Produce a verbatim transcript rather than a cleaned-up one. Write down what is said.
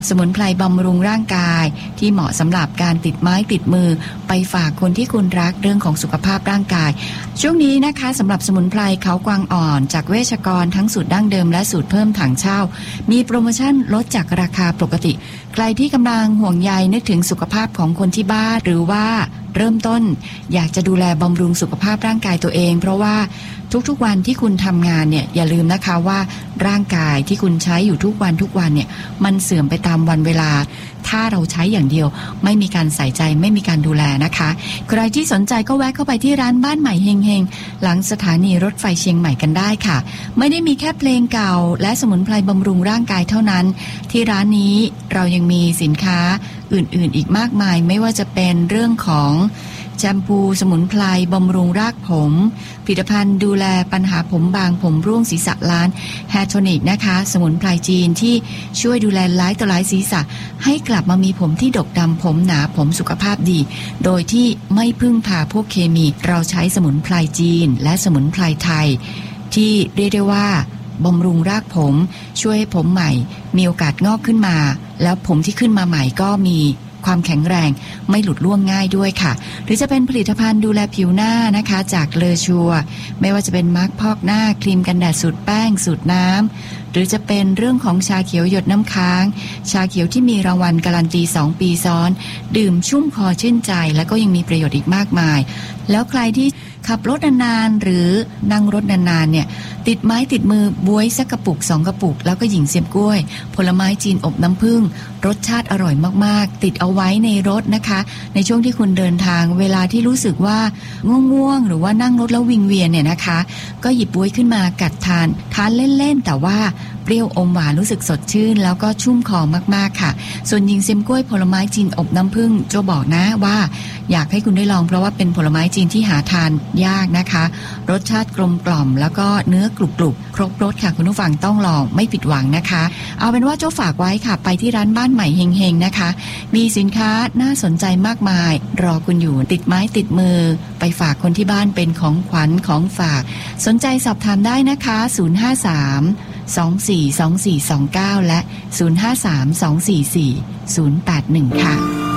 สมุนไพรบำรุงร่างกายที่เหมาะสำหรับการติดไม้ติดมือไปฝากคนที่คุณรักเรื่องของสุขภาพร่างกายช่วงนี้นะคะสำหรับสมุนไพรเขากวางอ่อนจากเวชกรทั้งสูตรดั้งเดิมและสูตรเพิ่มถังเช่ามีโปรโมชั่นลดจากราคาปกติใครที่กำลังห่วงใยนึกถึงสุขภาพของคนที่บ้านหรือว่าเริ่มต้นอยากจะดูแลบำรุงสุขภาพร่างกายตัวเองเพราะว่าทุกๆวันที่คุณทำงานเนี่ยอย่าลืมนะคะว่าร่างกายที่คุณใช้อยู่ทุกวันทุกวันเนี่ยมันเสื่อมไปตามวันเวลาถ้าเราใช้อย่างเดียวไม่มีการใส่ใจไม่มีการดูแลนะคะใครที่สนใจก็แวะเข้าไปที่ร้านบ้านใหม่เฮงเฮงหลังสถานีรถไฟเชียงใหม่กันได้ค่ะไม่ได้มีแค่เพลงเก่าและสมุนไพรบำรุงร่างกายเท่านั้นที่ร้านนี้เรายังมีสินค้าอื่นๆอีกมากมายไม่ว่าจะเป็นเรื่องของแชมพูสมุนไพรบำรุงรากผมผลิตภัณฑ์ดูแลปัญหาผมบางผมร่วงศีรษะล้านแฮร์โทนิกนะคะสมุนไพรจีนที่ช่วยดูแลหลายต่อหลายศีรษะให้กลับมามีผมที่ดกดำผมหนาผมสุขภาพดีโดยที่ไม่พึ่งพาพวกเคมีเราใช้สมุนไพรจีนและสมุนไพรไทยที่เรียกได้ว่าบำรุงรากผมช่วยให้ผมใหม่มีโอกาสงอกขึ้นมาแล้วผมที่ขึ้นมาใหม่ก็มีความแข็งแรงไม่หลุดร่วงง่ายด้วยค่ะหรือจะเป็นผลิตภัณฑ์ดูแลผิวหน้านะคะจากเลอชัวไม่ว่าจะเป็นมาร์คพอกหน้าครีมกันแดดสูตรแป้งสูตรน้ำหรือจะเป็นเรื่องของชาเขียวหยดน้ำค้างชาเขียวที่มีรางวัลการันตีสองปีซ้อนดื่มชุ่มคอชื่นใจแล้วก็ยังมีประโยชน์อีกมากมายแล้วใครที่ขับรถนานๆหรือนั่งรถนานๆเนี่ยติดไม้ติดมือบวยสักกระปุกสองกระปุกแล้วก็หญิงเสียบกล้วยผลไม้จีนอบน้ำผึ้งรสชาติอร่อยมากๆติดเอาไว้ในรถนะคะในช่วงที่คุณเดินทางเวลาที่รู้สึกว่าง่วงๆหรือว่านั่งรถแล้ววิงเวียนเนี่ยนะคะก็หยิบบวยขึ้นมากัดทานทานเล่นๆแต่ว่าเปรี้ยวอมหวานรู้สึกสดชื่นแล้วก็ชุ่มคอมากๆค่ะส่วนหญิงเสียบกล้วยผลไม้จีนอบน้ำผึ้งโจบอกนะว่าอยากให้คุณได้ลองเพราะว่าเป็นผลไม้จีนที่หาทานยากนะคะรสชาติกลมกล่อมแล้วก็เนื้อกรุบกรุบครบรสค่ะคุณผู้ฟังต้องลองไม่ผิดหวังนะคะเอาเป็นว่าโจ้ฝากไว้ค่ะไปที่ร้านบ้านใหม่เฮงๆนะคะมีสินค้าน่าสนใจมากมายรอคุณอยู่ติดไม้ติดมือไปฝากคนที่บ้านเป็นของขวัญของฝากสนใจสอบถามได้นะคะศูนย์ ห้า สาม สอง สี่ สอง สี่ สอง เก้าและศูนย์ ห้า สาม สอง สี่ สี่ ศูนย์ แปด หนึ่งค่ะ